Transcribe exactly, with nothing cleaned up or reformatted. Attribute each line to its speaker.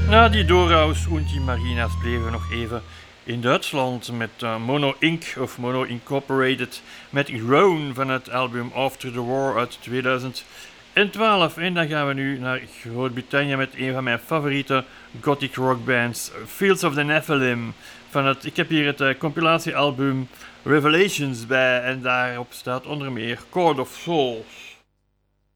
Speaker 1: Na die Doorhaus und die Marinas bleven we nog even in Duitsland met uh, Mono Incorporated of Mono Incorporated met Groan van het album After the War uit tweeduizend twaalf. En dan gaan we nu naar Groot-Brittannië met een van mijn favoriete gothic rockbands, Fields of the Nephilim. Van het, ik heb hier het uh, compilatiealbum Revelations bij en daarop staat onder meer Chord of Souls.